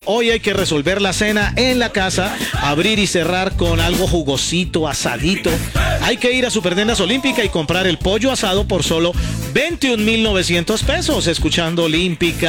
hoy hay que resolver la cena en la casa, abrir y cerrar con algo jugosito, asadito. Hay que ir a Supertiendas Olímpica y comprar el pollo asado por solo 21.900 pesos, escuchando Olímpica.